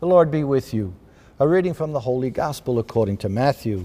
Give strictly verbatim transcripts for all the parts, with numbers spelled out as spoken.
The Lord be with you. A reading from the Holy Gospel according to Matthew.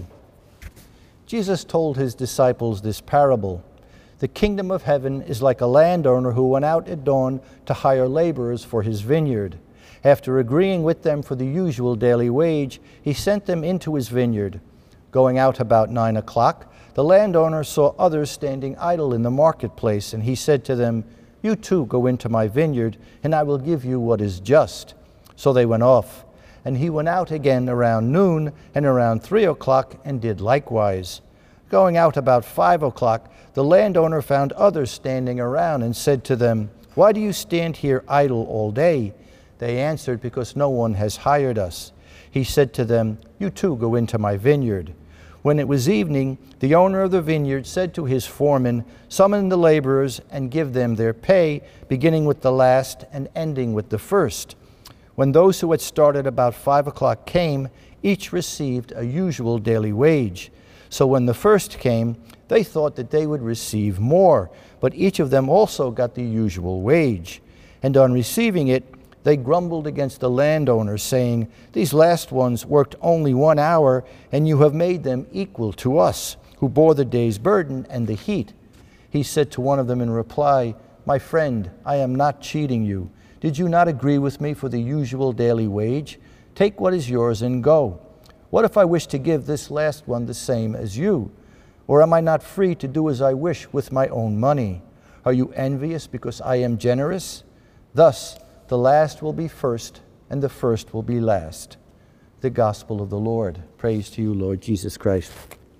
Jesus told his disciples this parable. The kingdom of heaven is like a landowner who went out at dawn to hire laborers for his vineyard. After agreeing with them for the usual daily wage, he sent them into his vineyard. Going out about nine o'clock, the landowner saw others standing idle in the marketplace, and he said to them, "You too go into my vineyard, and I will give you what is just." So they went off. And he went out again around noon and around three o'clock and did likewise. Going out about five o'clock, the landowner found others standing around and said to them, "Why do you stand here idle all day?" They answered, "Because no one has hired us." He said to them, "You too go into my vineyard." When it was evening, the owner of the vineyard said to his foreman, "Summon the laborers and give them their pay, beginning with the last and ending with the first." When those who had started about five o'clock came, each received a usual daily wage. So when the first came, they thought that they would receive more, but each of them also got the usual wage. And on receiving it, they grumbled against the landowner, saying, "These last ones worked only one hour, and you have made them equal to us, who bore the day's burden and the heat." He said to one of them in reply, "My friend, I am not cheating you. Did you not agree with me for the usual daily wage? Take what is yours and go. What if I wish to give this last one the same as you? Or am I not free to do as I wish with my own money? Are you envious because I am generous? Thus, the last will be first, and the first will be last." The Gospel of the Lord. Praise to you, Lord Jesus Christ.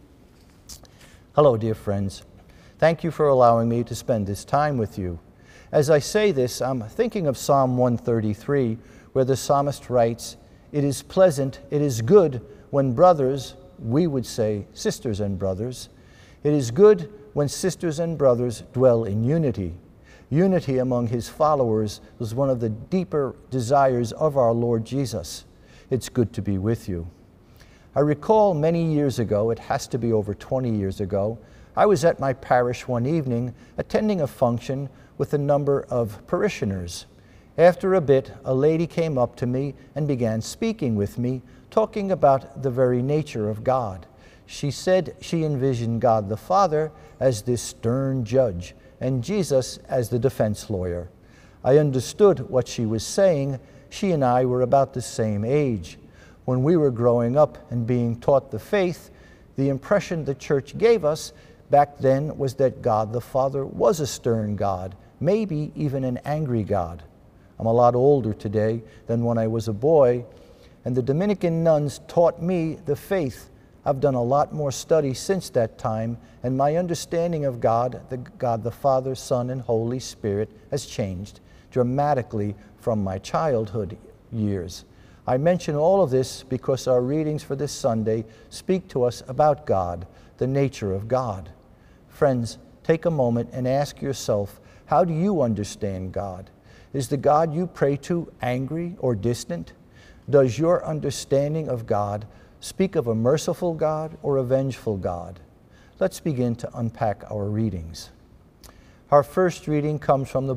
Hello, dear friends. Thank you for allowing me to spend this time with you. As I say this, I'm thinking of Psalm one thirty-three, where the psalmist writes, "It is pleasant, it is good when brothers," we would say sisters and brothers, "it is good when sisters and brothers dwell in unity." Unity among his followers was one of the deeper desires of our Lord Jesus. It's good to be with you. I recall many years ago, it has to be over twenty years ago, I was at my parish one evening attending a function with a number of parishioners. After a bit, a lady came up to me and began speaking with me, talking about the very nature of God. She said she envisioned God the Father as this stern judge, and Jesus as the defense lawyer. I understood what she was saying. She and I were about the same age. When we were growing up and being taught the faith, the impression the church gave us back then was that God the Father was a stern God, maybe even an angry God. I'm a lot older today than when I was a boy, and the Dominican nuns taught me the faith. I've done a lot more study since that time, and my understanding of God, the God the Father, Son, and Holy Spirit, has changed dramatically from my childhood years. I mention all of this because our readings for this Sunday speak to us about God, the nature of God. Friends, take a moment and ask yourself, how do you understand God? Is the God you pray to angry or distant? Does your understanding of God speak of a merciful God or a vengeful God? Let's begin to unpack our readings. Our first reading comes from the